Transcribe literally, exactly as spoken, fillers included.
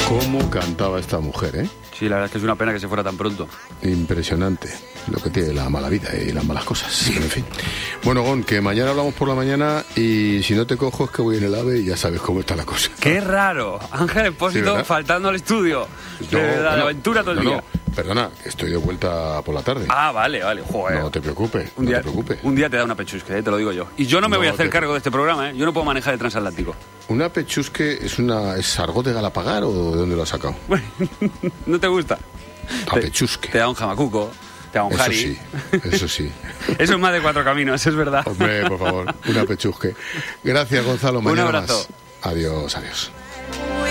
¿Cómo cantaba esta mujer, eh? Sí, la verdad es que es una pena que se fuera tan pronto. Impresionante lo que tiene la mala vida y las malas cosas. En fin. Bueno, Gon, que mañana hablamos por la mañana y si no te cojo es que voy en el AVE y ya sabes cómo está la cosa. ¡Qué raro! Ángel Expósito Sí, faltando al estudio. No, de verdad, bueno, de aventura todo el no, día. No, perdona, que estoy de vuelta por la tarde. Ah, vale, vale. Joder. No te preocupes, Un no día, te preocupes. un día te da una pechusca, eh, te lo digo yo. Y yo no me No voy a hacer te- cargo de este programa, ¿eh? Yo no puedo manejar el transatlántico. ¿Una pechusque es una es argot de Galapagar o de dónde lo has sacado? ¿No te gusta? A Te- pechusque. Te da un jamacuco, te da un Eso jari. sí, eso sí. Eso es más de cuatro caminos, es verdad. Hombre, por favor, una pechusque. Gracias, Gonzalo. Mañana abrazo. más. Adiós, adiós.